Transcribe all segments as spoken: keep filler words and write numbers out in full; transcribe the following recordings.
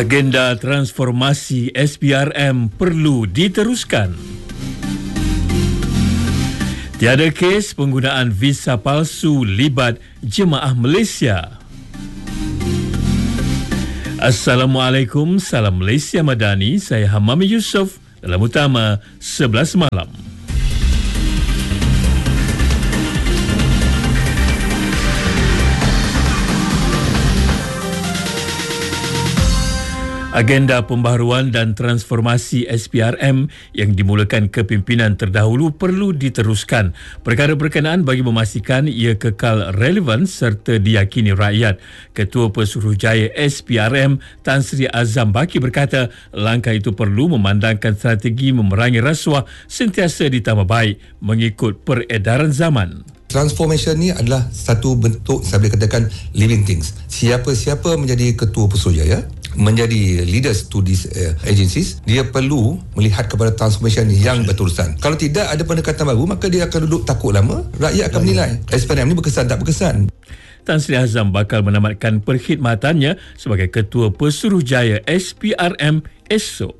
Agenda transformasi S P R M perlu diteruskan. Tiada kes penggunaan visa palsu libat jemaah Malaysia. Assalamualaikum, salam Malaysia Madani. Saya Hamami Yusof dalam utama sebelas malam. Agenda pembaharuan dan transformasi S P R M yang dimulakan kepimpinan terdahulu perlu diteruskan. Perkara berkenaan bagi memastikan ia kekal relevan serta diyakini rakyat. Ketua Pesuruhjaya S P R M Tan Sri Azam Baki berkata langkah itu perlu memandangkan strategi memerangi rasuah sentiasa ditambah baik mengikut peredaran zaman. Transformation ni adalah satu bentuk, saya boleh katakan, living things. Siapa-siapa menjadi ketua Pesuruhjaya, menjadi leaders to these uh, agencies, dia perlu melihat kepada transformation yang berterusan. Kalau tidak ada pendekatan baru, maka dia akan duduk takut lama, rakyat akan menilai S P R M ni berkesan tak berkesan. Tan Sri Azam bakal menamatkan perkhidmatannya sebagai Ketua Pesuruhjaya S P R M esok.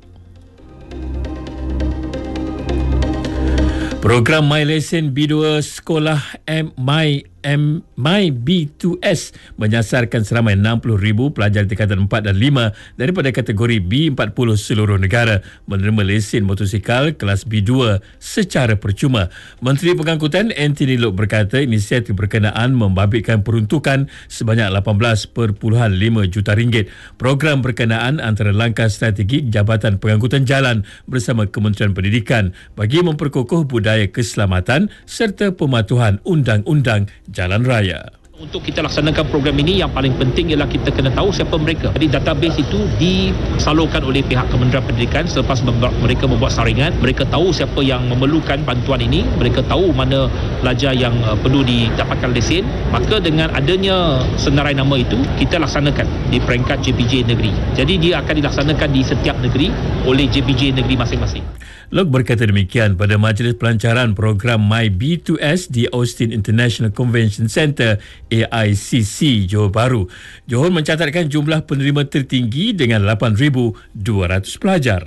Program MyLesson B dua Sekolah M My M My B two S menyasarkan seramai enam puluh ribu pelajar tingkatan empat dan lima daripada kategori B empat puluh seluruh negara menerima lesen motosikal kelas B dua secara percuma. Menteri Pengangkutan Anthony Loke berkata inisiatif berkenaan membabitkan peruntukan sebanyak lapan belas perpuluhan lima juta ringgit. Program berkenaan antara langkah strategik Jabatan Pengangkutan Jalan bersama Kementerian Pendidikan bagi memperkukuh budaya keselamatan serta pematuhan undang-undang jalan raya. Untuk kita laksanakan program ini, yang paling penting ialah kita kena tahu siapa mereka. Jadi database itu disalurkan oleh pihak Kementerian Pendidikan selepas mereka membuat saringan. Mereka tahu siapa yang memerlukan bantuan ini. Mereka tahu mana pelajar yang perlu didapatkan lesen. Maka dengan adanya senarai nama itu, kita laksanakan di peringkat J P J negeri. Jadi dia akan dilaksanakan di setiap negeri oleh J P J negeri masing-masing. Loke berkata demikian pada majlis pelancaran program My B two S di Austin International Convention Centre A I C C Johor Bahru. Johor mencatatkan jumlah penerima tertinggi dengan lapan ribu dua ratus pelajar.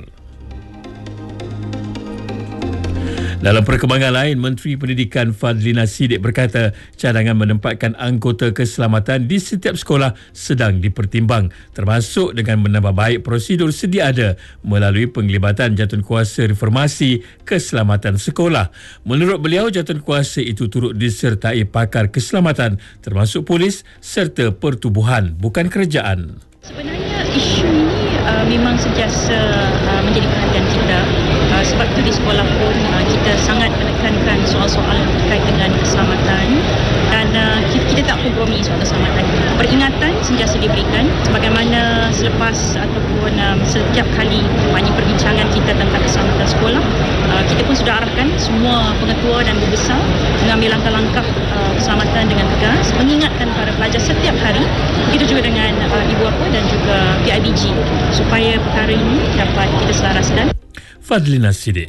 Dalam perkembangan lain, Menteri Pendidikan Fadlina Siddiq berkata cadangan menempatkan anggota keselamatan di setiap sekolah sedang dipertimbang, termasuk dengan menambah baik prosedur sedia ada melalui penglibatan jawatankuasa reformasi keselamatan sekolah. Menurut beliau, jawatankuasa itu turut disertai pakar keselamatan termasuk polis serta pertubuhan bukan kerajaan. Sebenarnya isu ini uh, memang sentiasa uh, menjadi perhatian kita. Uh, sebab itu di sekolah pun uh, kita sangat menekankan soal-soal terkait dengan keselamatan dan uh, kita, kita tak kompromi soal keselamatan. Peringatan sentiasa diberikan sebagaimana selepas ataupun um, setiap kali banyak perbincangan kita tentang keselamatan sekolah, uh, kita pun sudah arahkan semua pengetua dan guru besar mengambil langkah-langkah uh, keselamatan dengan tegas, mengingatkan para pelajar setiap hari, begitu juga dengan uh, ibu bapa dan juga P I B G supaya perkara ini dapat kita selaraskan. Fadlina Siddiq.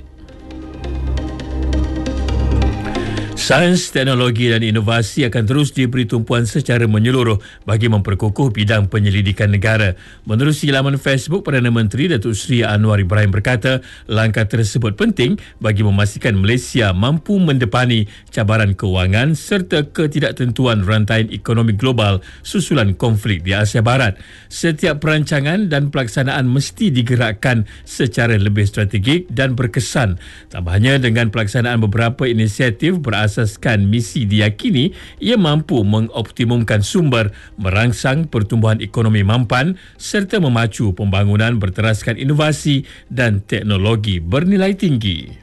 Sains, teknologi dan inovasi akan terus diberi tumpuan secara menyeluruh bagi memperkukuh bidang penyelidikan negara. Menerusi laman Facebook, Perdana Menteri Datuk Seri Anwar Ibrahim berkata langkah tersebut penting bagi memastikan Malaysia mampu mendepani cabaran kewangan serta ketidaktentuan rantaian ekonomi global susulan konflik di Asia Barat. Setiap perancangan dan pelaksanaan mesti digerakkan secara lebih strategik dan berkesan. Tambahnya, dengan pelaksanaan beberapa inisiatif berasaskan misi diyakini ia mampu mengoptimumkan sumber, merangsang pertumbuhan ekonomi mampan serta memacu pembangunan berteraskan inovasi dan teknologi bernilai tinggi.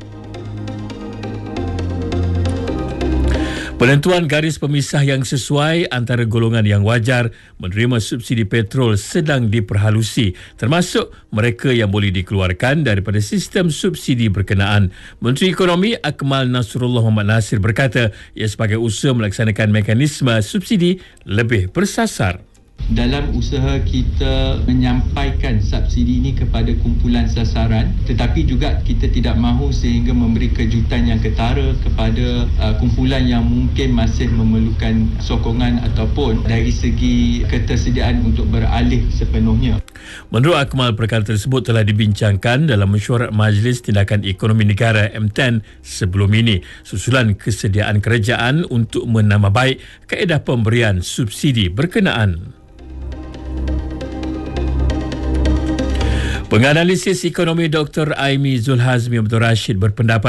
Penentuan garis pemisah yang sesuai antara golongan yang wajar menerima subsidi petrol sedang diperhalusi, termasuk mereka yang boleh dikeluarkan daripada sistem subsidi berkenaan. Menteri Ekonomi Akmal Nasrullah Muhammad Nasir berkata ia sebagai usaha melaksanakan mekanisme subsidi lebih bersasar. Dalam usaha kita menyampaikan subsidi ini kepada kumpulan sasaran, tetapi juga kita tidak mahu sehingga memberi kejutan yang ketara kepada uh, kumpulan yang mungkin masih memerlukan sokongan ataupun dari segi ketersediaan untuk beralih sepenuhnya. Menurut Akmal, perkara tersebut telah dibincangkan dalam mesyuarat Majlis Tindakan Ekonomi Negara M ten sebelum ini, susulan kesediaan kerajaan untuk menambah baik kaedah pemberian subsidi berkenaan. Penganalisis ekonomi Doktor Aimi Zulhazmi Abdul Rashid berpendapat